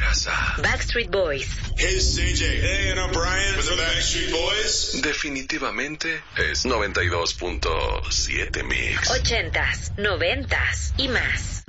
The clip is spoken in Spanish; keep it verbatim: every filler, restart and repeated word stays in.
casa. Backstreet Boys. Hey, it's C J. Hey, and I'm Brian with the Backstreet Boys. Definitivamente es noventa y dos punto siete Mix. Ochentas, noventas y más.